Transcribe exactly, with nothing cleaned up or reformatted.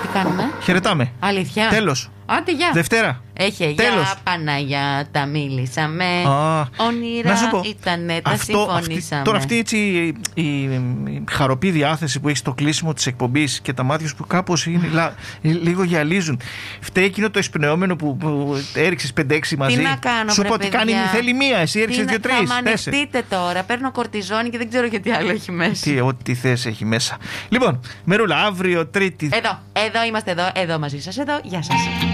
Τι κάνουμε? Χαιρετάμε. Αλήθεια. Τέλος. Άντε, γεια. Δευτέρα. Έχει, για Παναγιά τα μίλησαμε. Α, όνειρα ήτανε, τα αυτό, συμφωνήσαμε. Αυτή, τώρα αυτή έτσι η, η, η χαροπή διάθεση που έχει στο κλείσιμο της εκπομπής και τα μάτια σου που κάπως είναι, λα, λίγο γυαλίζουν. Φταίει εκείνο το εισπνεώμενο που, που έριξες πέντε έξι μαζί. Τι να κάνω, σου είπα ότι κάνει, θέλει μία, εσύ έριξες δύο τρεις. Θα μ' ανεχτείτε τώρα. Παίρνω κορτιζόνη και δεν ξέρω γιατί άλλο έχει μέσα. Τι, ό,τι θες έχει μέσα. Λοιπόν, Μερούλα, αύριο Τρίτη. Εδώ, εδώ είμαστε, εδώ, εδώ μαζί σας, εδώ. Γεια σας.